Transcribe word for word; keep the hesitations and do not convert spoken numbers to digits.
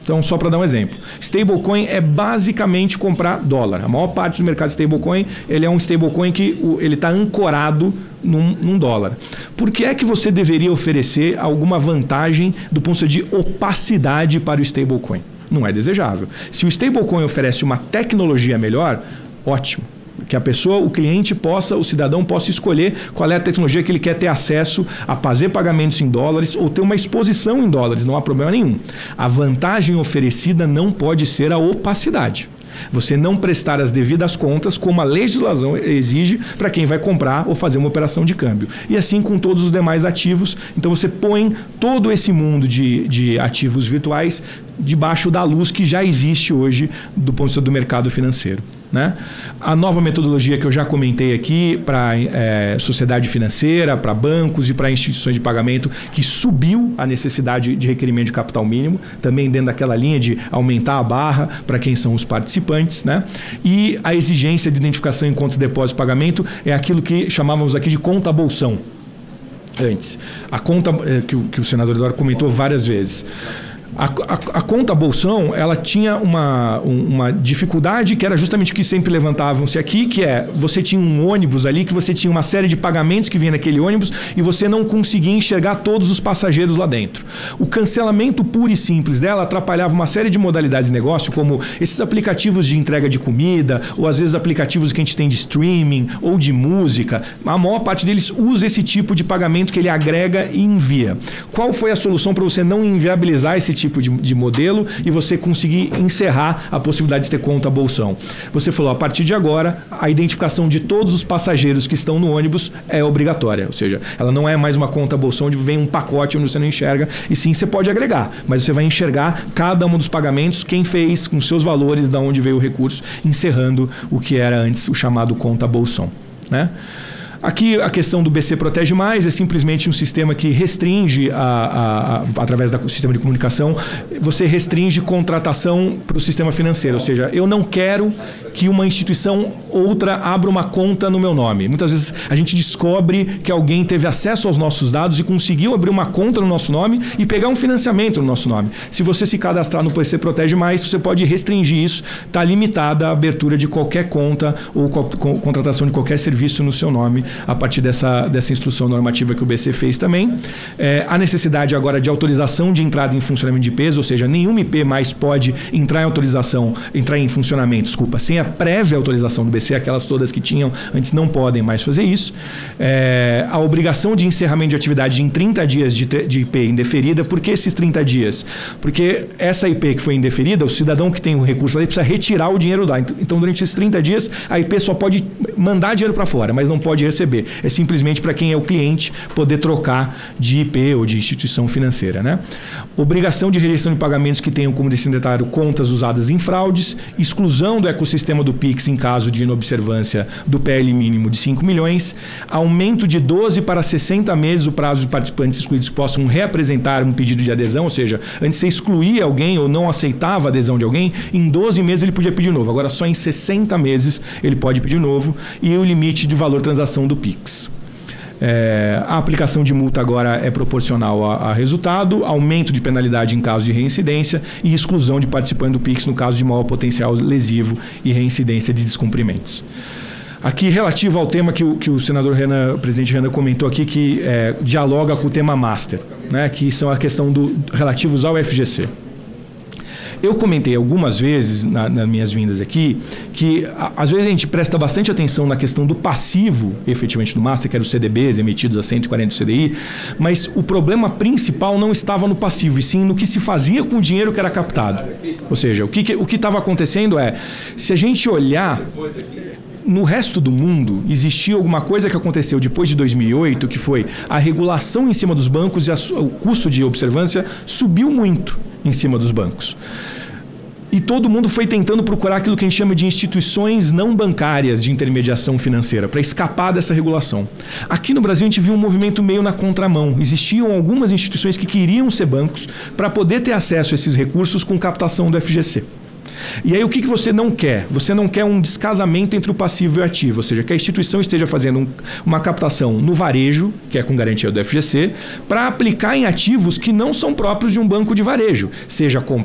Então, só para dar um exemplo, stablecoin é basicamente comprar dólar. A maior parte do mercado de stablecoin, ele é um stablecoin que o, ele está ancorado num, num dólar. Por que é que você deveria oferecer alguma vantagem do ponto de vista de opacidade para o stablecoin? Não é desejável. Se o stablecoin oferece uma tecnologia melhor, ótimo. Que a pessoa, o cliente possa, o cidadão possa escolher qual é a tecnologia que ele quer ter acesso a fazer pagamentos em dólares ou ter uma exposição em dólares, não há problema nenhum. A vantagem oferecida não pode ser a opacidade. Você não prestar as devidas contas como a legislação exige para quem vai comprar ou fazer uma operação de câmbio. E assim com todos os demais ativos. Então você põe todo esse mundo de, de ativos virtuais debaixo da luz que já existe hoje do ponto de vista do mercado financeiro. Né? A nova metodologia que eu já comentei aqui para é, sociedade financeira, para bancos e para instituições de pagamento, que subiu a necessidade de requerimento de capital mínimo, também dentro daquela linha de aumentar a barra para quem são os participantes. Né? E a exigência de identificação em contas de depósito e pagamento é aquilo que chamávamos aqui de conta bolsão. Antes, a conta é, que, o, que o senador Eduardo comentou várias vezes. A, a, a conta bolsão, ela tinha uma, uma dificuldade que era justamente o que sempre levantavam-se aqui, que é, você tinha um ônibus ali, que você tinha uma série de pagamentos que vinha naquele ônibus e você não conseguia enxergar todos os passageiros lá dentro. O cancelamento puro e simples dela atrapalhava uma série de modalidades de negócio, como esses aplicativos de entrega de comida, ou às vezes aplicativos que a gente tem de streaming ou de música. A maior parte deles usa esse tipo de pagamento que ele agrega e envia. Qual foi a solução para você não inviabilizar esse tipo tipo de, de modelo e você conseguir encerrar a possibilidade de ter conta bolsão? Você falou, a partir de agora, a identificação de todos os passageiros que estão no ônibus é obrigatória, ou seja, ela não é mais uma conta bolsão onde vem um pacote onde você não enxerga, e sim você pode agregar, mas você vai enxergar cada um dos pagamentos, quem fez, com seus valores, de onde veio o recurso, encerrando o que era antes o chamado conta bolsão. Né? Aqui a questão do B C Protege Mais é simplesmente um sistema que restringe, a, a, a, através do sistema de comunicação, você restringe contratação para o sistema financeiro. Ou seja, eu não quero que uma instituição outra abra uma conta no meu nome. Muitas vezes a gente descobre que alguém teve acesso aos nossos dados e conseguiu abrir uma conta no nosso nome e pegar um financiamento no nosso nome. Se você se cadastrar no B C Protege Mais, você pode restringir isso. Está limitada a abertura de qualquer conta ou co- contratação de qualquer serviço no seu nome, a partir dessa, dessa instrução normativa que o B C fez também. É, a necessidade agora de autorização de entrada em funcionamento de I Ps, ou seja, nenhum I P mais pode entrar em autorização, entrar em funcionamento, desculpa, sem a prévia autorização do B C, aquelas todas que tinham antes não podem mais fazer isso. É, a obrigação de encerramento de atividade em trinta dias de, de I P indeferida. Por que esses trinta dias? Porque essa I P que foi indeferida, o cidadão que tem o recurso ali precisa retirar o dinheiro lá. Então, durante esses trinta dias, a I P só pode mandar dinheiro para fora, mas não pode receber. É simplesmente para quem é o cliente poder trocar de I P ou de instituição financeira. Né? Obrigação de rejeição de pagamentos que tenham como destinatário contas usadas em fraudes, exclusão do ecossistema do Pix em caso de inobservância do P L mínimo de cinco milhões, aumento de doze para sessenta meses o prazo de participantes excluídos que possam reapresentar um pedido de adesão, ou seja, antes você excluía alguém ou não aceitava a adesão de alguém, em doze meses ele podia pedir novo, agora só em sessenta meses ele pode pedir novo, e o limite de valor de transação do Pix. É, a aplicação de multa agora é proporcional a, a resultado, aumento de penalidade em caso de reincidência e exclusão de participante do Pix no caso de maior potencial lesivo e reincidência de descumprimentos. Aqui, relativo ao tema que o, que o senador Renan, o presidente Renan comentou aqui, que é, dialoga com o tema Master, né, que são a questão do, relativos ao F G C. Eu comentei algumas vezes na, nas minhas vindas aqui que a, às vezes a gente presta bastante atenção na questão do passivo, efetivamente, do Master, que era os C D Bs emitidos a cento e quarenta do C D I, mas o problema principal não estava no passivo, e sim no que se fazia com o dinheiro que era captado. Ou seja, o que o que estava acontecendo é, se a gente olhar no resto do mundo, existia alguma coisa que aconteceu depois de dois mil e oito, que foi a regulação em cima dos bancos e a, o custo de observância subiu muito em cima dos bancos. E todo mundo foi tentando procurar aquilo que a gente chama de instituições não bancárias de intermediação financeira, para escapar dessa regulação. Aqui no Brasil a gente viu um movimento meio na contramão. Existiam algumas instituições que queriam ser bancos para poder ter acesso a esses recursos com captação do F G C. E aí o que, que você não quer? Você não quer um descasamento entre o passivo e o ativo, ou seja, que a instituição esteja fazendo um, uma captação no varejo, que é com garantia do F G C, para aplicar em ativos que não são próprios de um banco de varejo, seja